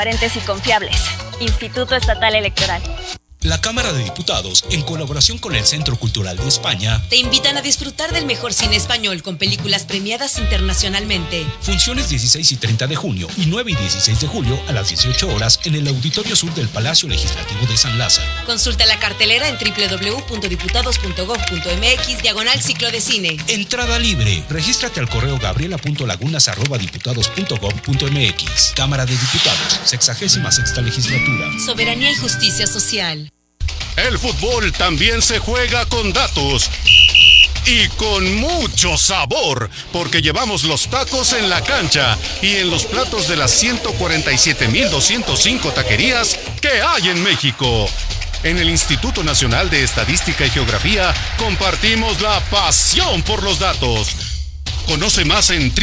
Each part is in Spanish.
Transparentes y confiables. Instituto Estatal Electoral. La Cámara de Diputados, en colaboración con el Centro Cultural de España, te invitan a disfrutar del mejor cine español con películas premiadas internacionalmente. Funciones 16 y 30 de junio y 9 y 16 de julio a las 18 horas en el Auditorio Sur del Palacio Legislativo de San Lázaro. Consulta la cartelera en www.diputados.gov.mx/ciclo de cine. Entrada libre. Regístrate al correo gabriela.lagunas@diputados.gov.mx. Cámara de Diputados, 66ª legislatura. Soberanía y justicia social. El fútbol también se juega con datos y con mucho sabor, porque llevamos los tacos en la cancha y en los platos de las 147,205 taquerías que hay en México. En el Instituto Nacional de Estadística y Geografía compartimos la pasión por los datos. Conoce más en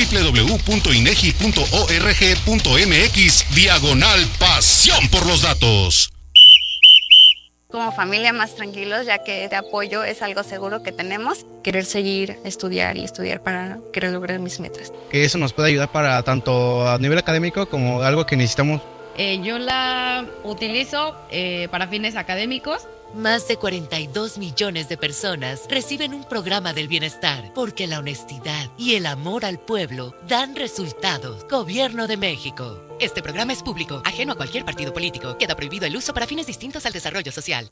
www.inegi.org.mx/pasión por los datos. Como familia más tranquilos, ya que este apoyo es algo seguro que tenemos. Querer seguir, estudiar para querer lograr mis metas. Que eso nos puede ayudar para tanto a nivel académico como algo que necesitamos. Yo la utilizo para fines académicos. Más de 42 millones de personas reciben un programa del bienestar porque la honestidad y el amor al pueblo dan resultados. Gobierno de México. Este programa es público, ajeno a cualquier partido político. Queda prohibido el uso para fines distintos al desarrollo social.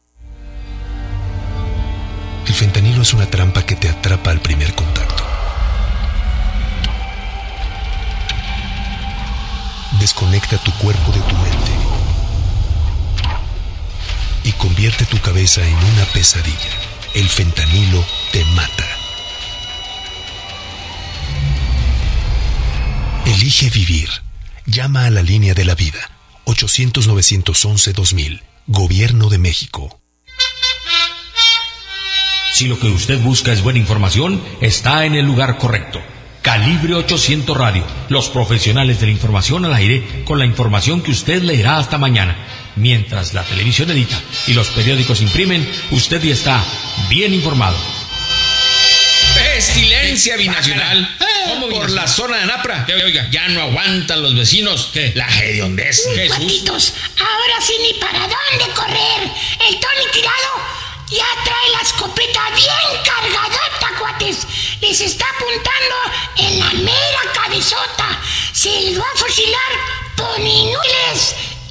El fentanilo es una trampa que te atrapa al primer contacto. Desconecta tu cuerpo de tu mente y convierte tu cabeza en una pesadilla. El fentanilo te mata. Elige vivir. Llama a la línea de la vida. 800-911-2000. Gobierno de México. Si lo que usted busca es buena información, está en el lugar correcto. Calibre 800 Radio, los profesionales de la información al aire, con la información que usted leerá hasta mañana. Mientras la televisión edita y los periódicos imprimen, usted ya está bien informado. Pestilencia binacional por la zona de Anapra. Oiga, ya no aguantan los vecinos. ¿Qué? La hediondez. Cuatitos, ahora sí ni para dónde correr. El Tony Tirado ya trae la escopeta bien cargadota, cuates. Les está apuntando en la mera cabezota. Se les va a fusilar por inútiles.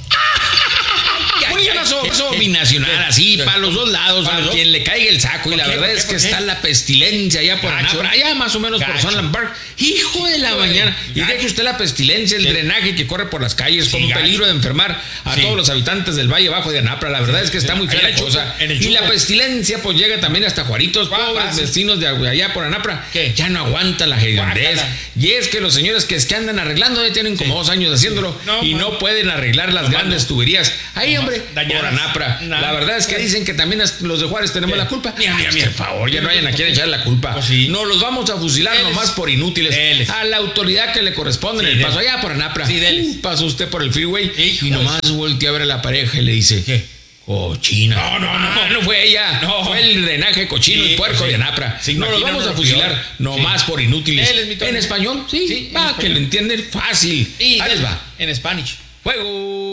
Eso binacional, así, para los dos lados, a quien le caiga el saco. Y la verdad es que está la pestilencia allá por Anapra, allá más o menos por Sunland Park. Hijo de la mañana. Y deje usted la pestilencia, el drenaje que corre por las calles, con un peligro de enfermar a todos los habitantes del Valle Bajo de Anapra. La verdad es que está muy fea la cosa. Y la pestilencia pues llega también hasta Juaritos, pobres vecinos de allá por Anapra. Ya no aguantan la hediondez. Y es que los señores que andan arreglando ya tienen como 2 años haciéndolo y no pueden arreglar las grandes tuberías. Ahí, hombre, por Anapra. La verdad es que dicen que también los de Juárez tenemos la culpa. Por favor, ya no vayan a querer echar la culpa. No los vamos a fusilar nomás por inútiles. A la autoridad que le corresponde en el paso allá por Anapra. Pasó usted por el freeway y nomás voltea a ver a la pareja y le dice: ¿qué? Cochina. No fue ella. Fue el drenaje cochino y puerco de Anapra. No los vamos a fusilar nomás por inútiles. ¿En español? Sí. Que lo entienden fácil. Ahí les va. En Spanish. Fuego.